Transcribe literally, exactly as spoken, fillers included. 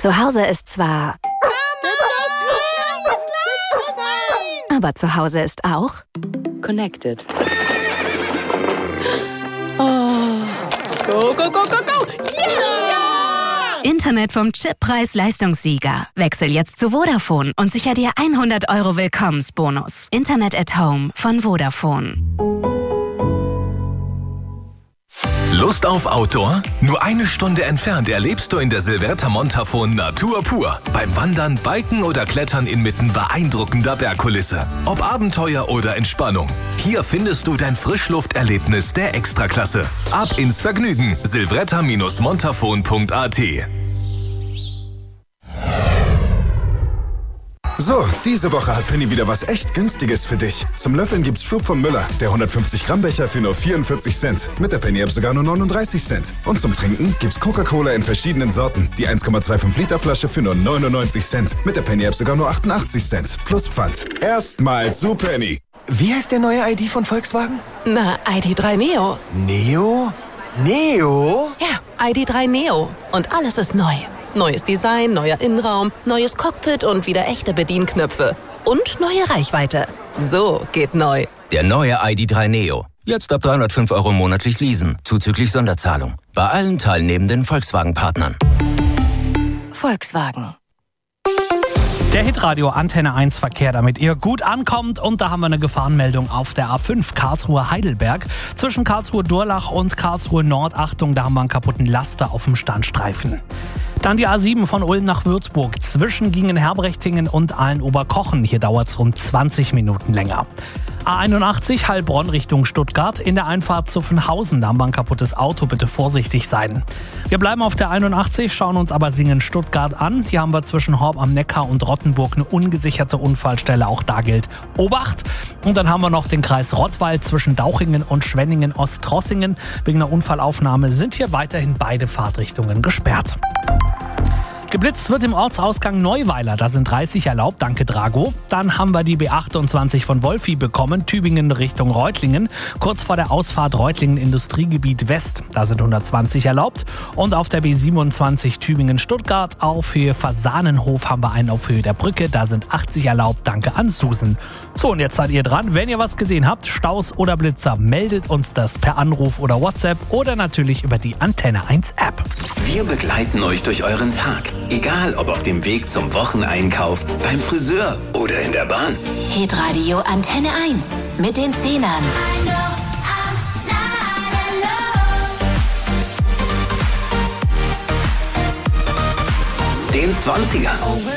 Zu Hause ist zwar... Aber zu Hause ist auch... Connected. Oh. Go, go, go, go, go! Yeah! Internet vom Chippreis-Leistungssieger. Wechsel jetzt zu Vodafone und sicher dir hundert Euro Willkommensbonus. Internet at Home von Vodafone. Lust auf Outdoor? Nur eine Stunde entfernt erlebst du in der Silverta Montafon Natur pur. Beim Wandern, Biken oder Klettern inmitten beeindruckender Bergkulisse. Ob Abenteuer oder Entspannung. Hier findest du dein Frischlufterlebnis der Extraklasse. Ab ins Vergnügen. silverta montafon punkt a t. So, diese Woche hat Penny wieder was echt Günstiges für dich. Zum Löffeln gibt's Schub von Müller, der hundertfünfzig Gramm Becher für nur vierundvierzig Cent. Mit der Penny-App sogar nur neununddreißig Cent. Und zum Trinken gibt's Coca-Cola in verschiedenen Sorten. Die eins Komma fünfundzwanzig Liter Flasche für nur neunundneunzig Cent. Mit der Penny-App sogar nur achtundachtzig Cent. Plus Pfand. Erstmal zu Penny. Wie heißt der neue I D von Volkswagen? Na, I D drei Neo. Neo? Neo? Ja, I D drei Neo. Und alles ist neu. Neues Design, neuer Innenraum, neues Cockpit und wieder echte Bedienknöpfe. Und neue Reichweite. So geht neu. Der neue I D drei Neo. Jetzt ab dreihundertfünf Euro monatlich leasen, zuzüglich Sonderzahlung. Bei allen teilnehmenden Volkswagen-Partnern. Volkswagen. Der Hitradio Antenne eins Verkehr, damit ihr gut ankommt. Und da haben wir eine Gefahrenmeldung auf der A fünf Karlsruhe-Heidelberg. Zwischen Karlsruhe-Durlach und Karlsruhe-Nord. Achtung, da haben wir einen kaputten Laster auf dem Standstreifen. Dann die A sieben von Ulm nach Würzburg. Zwischen Gingen-Herbrechtingen und Aalen-Oberkochen. Hier dauert es rund zwanzig Minuten länger. A einundachtzig Heilbronn Richtung Stuttgart. In der Einfahrt Zuffenhausen, da haben wir ein kaputtes Auto. Bitte vorsichtig sein. Wir bleiben auf der einundachtzig, schauen uns aber Singen-Stuttgart an. Hier haben wir zwischen Horb am Neckar und Rottenburg eine ungesicherte Unfallstelle. Auch da gilt Obacht. Und dann haben wir noch den Kreis Rottweil zwischen Dauchingen und Schwenningen-Ostrossingen. Wegen einer Unfallaufnahme sind hier weiterhin beide Fahrtrichtungen gesperrt. Geblitzt wird im Ortsausgang Neuweiler, da sind dreißig erlaubt, danke Drago. Dann haben wir die B achtundzwanzig von Wolfi bekommen, Tübingen Richtung Reutlingen, kurz vor der Ausfahrt Reutlingen Industriegebiet West, da sind hundertzwanzig erlaubt. Und auf der B siebenundzwanzig Tübingen-Stuttgart auf Höhe Fasanenhof haben wir einen auf Höhe der Brücke, da sind achtzig erlaubt, danke an Susan. So, und jetzt seid ihr dran, wenn ihr was gesehen habt, Staus oder Blitzer, meldet uns das per Anruf oder WhatsApp oder natürlich über die Antenne eins App. Wir begleiten euch durch euren Tag. Egal, ob auf dem Weg zum Wocheneinkauf, beim Friseur oder in der Bahn. Hitradio Antenne eins mit den Zehnern. Den Zwanzigern.